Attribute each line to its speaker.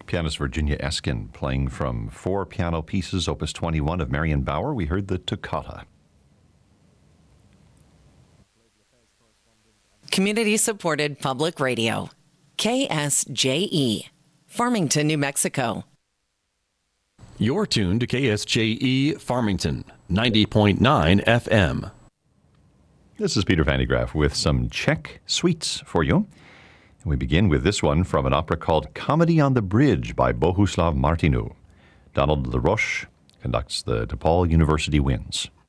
Speaker 1: Pianist Virginia Eskin playing from 4 piano pieces, Opus 21 of Marion Bauer. We heard the Toccata.
Speaker 2: Community-supported public radio. KSJE, Farmington, New Mexico.
Speaker 3: You're tuned to KSJE Farmington, 90.9 FM.
Speaker 1: This is Peter Van de Graaff with some Czech sweets for you. And we begin with this one from an opera called Comedy on the Bridge by Bohuslav Martinu. Donald LaRoche conducts the DePaul University Winds.